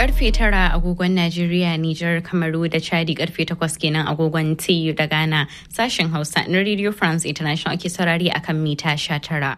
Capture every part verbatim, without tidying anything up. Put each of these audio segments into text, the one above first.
karfe tara agogon Najeriya, Nijar, Kamaru da Chadi karfe takwas kenan agogon T U da Ghana. Sashen Hausa na Radio France International ake saurari akan mita sha tara.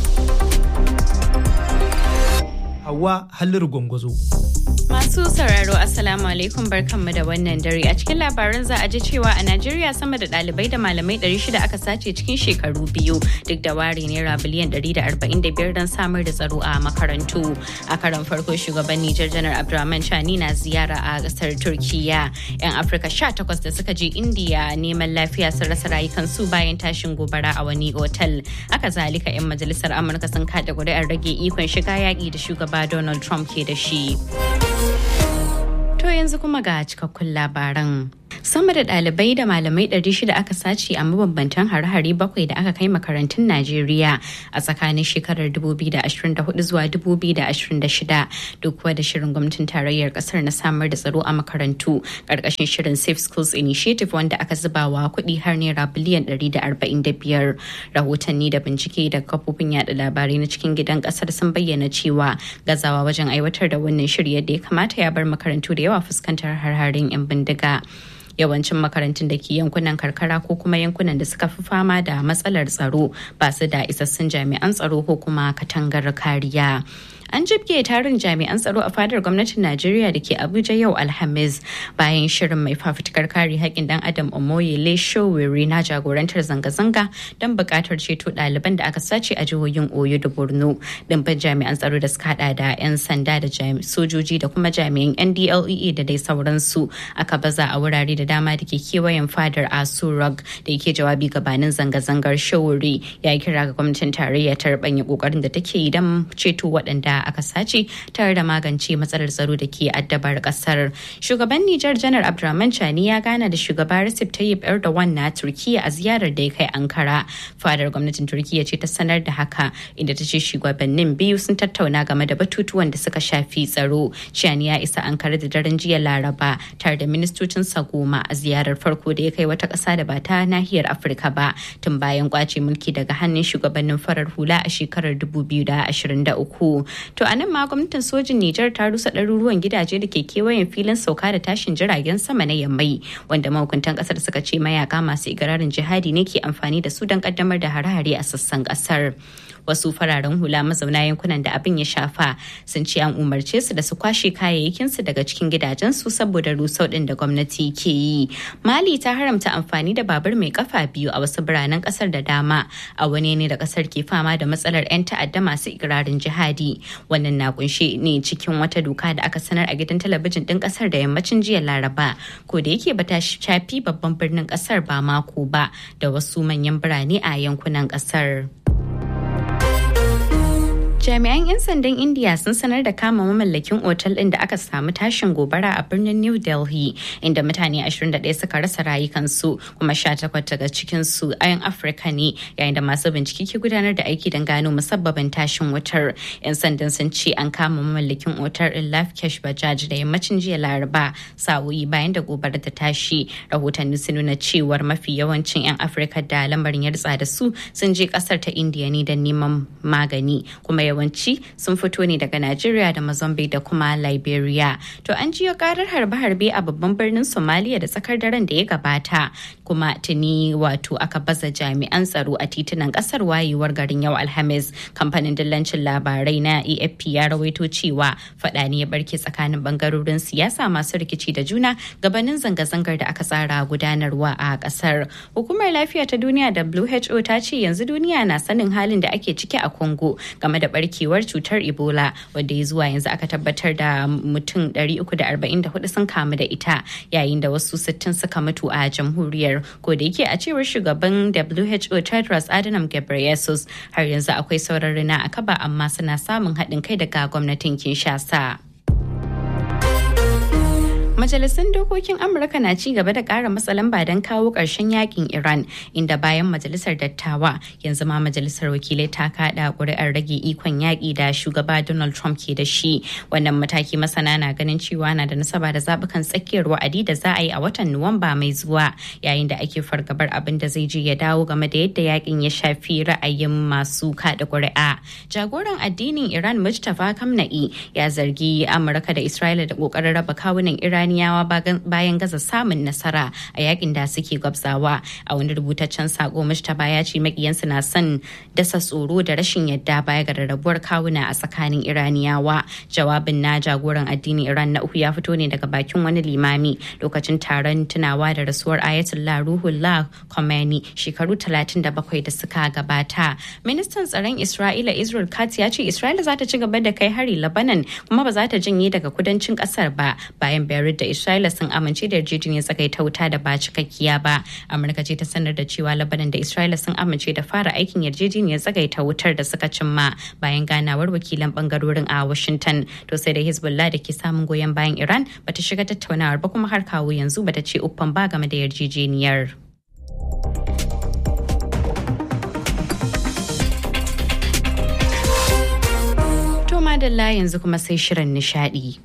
Hauwa Halliru Gwangwazo. Masu sauraro Assalamu alaikum barkanmu da wannan dare. A cikin labaran za a ji cewa a Najeriya sama da ɗalibai da malamai ɗari shida aka sace cikin shekaru biyu duk da ware naira biliyan ɗari da arba'in da biyar don samar da tsaro a makarantu. A karon farko shugaban Nijar Janar Abdurrahman Chani na ziyara a ƙasar Turkiya. 'Yan Afirka sha takwas da suka je Indiya neman lafiya sun rasa rayukansu bayan tashin gobara a wani otal. Haka zalika 'yan majalisar Amurka sun kada ƙuri'ar rage ikon shiga yaƙi da shugaba Donald Trump ke da shi. To yanzu kuma ga cikakkun labaran. Sama da ɗalibai da malamai ɗari shida aka sace a mabambantan hare-hare bakwai da aka kai makarantun Najeriya a tsakanin shekarar dubu biyu da ashirin da hudu zuwa dubu biyu da ashirin da shida duk da shirin gwamnatin tarayyar ƙasar na samar da tsaro a makarantu ƙarƙashin shirin Safe Schools Initiative wanda aka zuba wa kuɗi har naira biliyan ɗari da arba'in da biyar. Rahotanni da bincike da kafofin yada labarai na cikin gidan ƙasar sun bayyana cewa gazawa wajen aiwatar da wannan shiri yadda ya kamata ya bar makarantu da yawa fuskantar har-harin 'yan bindiga. Yawancin makarantun da ke yankunan karkara ko kuma yankunan da suka fi fama da matsalar tsaro ba su da isassun jami'an tsaro ko kuma katangar kariya. An jibge tarin jami'an tsaro a fadar gwamnatin Najeriya da ke Abuja yau Alhamis bayan shirin mai fafutukar kare haƙƙin ɗan Adam Omoyele Sowore na jagorantar zanga-zanga don buƙatar ceto ɗaliban da aka sace a jihohin Oyo da Borno. Ɗimbin jami'an tsaro da suka haɗa da 'yan sanda da sojoji da kuma jami'an N D L E A da dai sauransu aka baza a wurare da dama da ke kewayen fadar Aso Rock. Da yake jawabi gabanin zanga-zangar Sowore ya kira ga gwamnatin tarayya ta rabanya ƙoƙarin da take yi don ceto waɗanda aka sace tare da magance matsalar tsaro da ke addabar kasar. Shugaban Nijar Janar Abdurrahman Chani ya gana da shugaba Recep Tayyip Erdogan na Turkiya a ziyarar da ya kai Ankara. Fadar gwamnatin Turkiya ce ta sanar da haka inda ta ce shugabannin biyu sun tattauna game da batutuwan da suka shafi tsaro. Chani ya isa Ankara da daren jiya Laraba tare da ministocin sa goma a ziyarar farko da ya kai wata ƙasa da ba ta nahiyar Afirka ba tun bayan kwace mulki daga hannun shugabannin farar hula a shekarar dubu biyu da ashirin da uku. To a nan ma gwamnatin sojin Nijar ta rusa ɗaruruwan gidaje da ke kewayen filin sauka da tashin jiragen sama na Yammai wanda mahukuntan ƙasar suka ce mayaka masu igirarin jihadi ne ke amfani da su don ƙaddamar da hare-hare a sassan ƙasar. Wasu fararen hula mazauna yankunan da abin ya shafa sun ce an umarce su da su kwashe kayayyakinsu daga cikin gidajensu saboda rusau ɗin da gwamnati ke yi. Mali ta haramta amfani da babur mai kafa biyu a wasu biranen ƙasar da dama a wani ne da ƙasar ke fama da matsalar 'yan ta'adda masu igirarin jihadi. Wannan na kunshe ne cikin wata doka da aka sanar a gidan talabijin ɗin ƙasar da yammacin jiya Laraba, ko da yake bata shafi babban birnin ƙasar ba mako ba da wasu manyan birane a yankunan ƙasar. Jami'an 'yan sandan India sun sanar da kama mamallakin otal ɗin da aka samu tashin gobara a birnin New Delhi, inda mutane ashirin da ɗaya suka rasa rayukansu kuma sha takwas daga cikinsu 'yan Afirka ne, yayin da masu bincike ke gudanar da aiki don gano musabbabin tashin wutar. 'Yan sandan sun ce an kama mamallakin otal ɗin Lavkesh Bajaj da yammacin jiya Laraba sa'o'i bayan da gobarar ta tashi. Rahotanni sun nuna cewar mafi yawancin 'yan Afirka da lamarin ya ritsa da su sun je ƙasar ta India ne don neman magani, kuma yawanci sun fito ne daga Najeriya da Mozambique da kuma Liberia. To an jiyo karar harbe-harbe a babban birnin Somalia da tsakar daren da ya gabata, kuma tuni wato aka baza jami'an tsaro a titunan kasar wayewar garin yau Alhamis. Kamfanin dillancin labarai na A F P ya rawaito cewa fada ne ya barke tsakanin bangarorin siyasa masu rikici da juna gabanin zanga-zangar da aka tsara gudanarwa a kasar. Hukumar lafiya ta duniya W H O ta ce yanzu duniya na sanin halin da ake ciki a Congo game da barkewar cutar Ebola, wadda ya zuwa yanzu aka tabbatar da mutum ɗari uku da arba'in da hudu sun kamu da ita, yayin da wasu sittin suka mutu a jamhuriyar. Ko da yake a cewar shugaban W H O Tedros Adhanom Ghebreyesus, har yanzu akwai sauran rina a kaba, amma suna samun haɗin kai daga gwamnatin Kinshasa. Majalisun dokokin Amurka na ci gaba da ƙara matsa lamba don kawo ƙarshen yakin Iran, inda bayan majalisar dattawa yanzu ma majalisar wakilai ta kaɗa ƙuri'ar rage ikon yaƙi da shugaba Donald Trump ke da shi. Wannan mataki masana na ganin cewa na da nasaba da zaɓukan tsakiyar wa'adi da za a yi a watan Nuwamba mai zuwa, yayin da ake fargabar abin da zai je ya dawo game da yadda yakin ya shafi ra'ayin masu kaɗa ƙuri'a. Jagoran addinin Iran Mujtaba Kamna'i ya zargi Amurka da Isra'ila da ƙoƙarin raba kawunan Iraniyawa bayan gaza samun nasara a yakin da suke gwabzawa. A wani rubutaccen sako Mujtaba ya ce makiyansu na son dasa tsoro da rashin yadda baya ga rarrabuwar kawuna a tsakanin Iraniyawa. Jawabin na jagoran addinin Iran na uku ya fito ne daga bakin wani limami lokacin taron tunawa da rasuwar Ayatollah Ruhullah Khomeini shekaru talatin da bakwai da suka gabata. Ministan tsaron Isra'ila Israel Katz ya ce Isra'ila za ta ci gaba da kai hari Lebanon kuma ba za ta janye daga kudancin kasar ba bayan Beirut da Isra'ila sun amince da yarjejeniyar tsagaita wuta da ba cikakkiya ba. Amurka ce ta sanar da cewa Lebanon da Isra'ila sun amince da fara aikin yarjejeniyar tsagaita wutar da suka cimma bayan ganawar wakilan bangarorin a Washington. To sai da Hezbollah da ke samun goyon bayan Iran bata shiga tattaunawar ba kuma har kawo yanzu bata ce uffan ba game da yarjejeniyar. To madalla yanzu kuma sai shirin nishadi.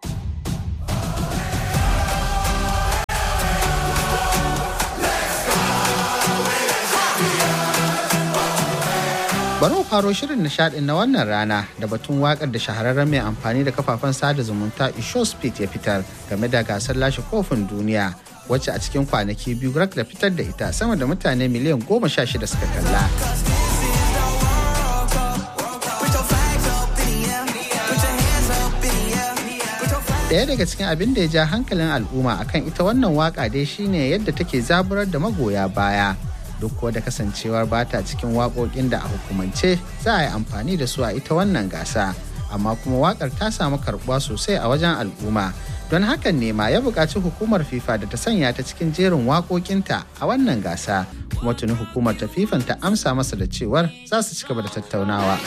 Bari mu faro shirin nishadin na wannan rana da batun wakar da shahararren mai amfani da kafafen sada zumunta Isho Speed ya fitar game da gasar lashe kofin duniya, wacce a cikin kwanaki biyu rak da fitar da ita sama da mutane miliyan goma sha shida suka kalla. Daya daga cikin abin da ya ja hankalin al'umma akan ita wannan waka dai shine yadda take zaburar da magoya baya. Duk kuwa da kasancewar bata cikin waƙoƙin da a hukumance za a yi amfani da su a ita wannan gasa, amma kuma waƙar ta samu karɓuwa sosai a wajen al'umma. Don hakan ne ma ya buƙaci hukumar FIFA da ta sanya ta cikin jerin waƙoƙinta a wannan gasa, kuma tuni hukumar ta FIFA ta amsa masa da cewar za su ci gaba da tattaunawa.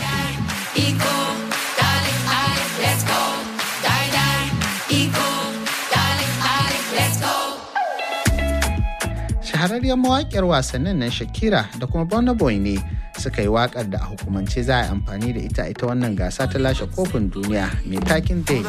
Shahararriyar mawaƙiyar wasannin nan Shakira da kuma Burna Boy ne suka yi waƙar da a hukumance za a yi amfani da ita ita wannan gasa ta lashe kofin duniya mai takin Day.